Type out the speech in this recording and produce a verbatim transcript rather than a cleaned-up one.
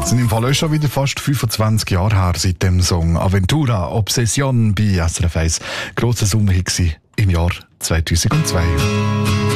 Es sind im Fall auch schon wieder fast fünfundzwanzig Jahre her seit dem Song Aventura Obsession bei S R F eins. Grosser Sommerhit im Jahr zweitausendzwei.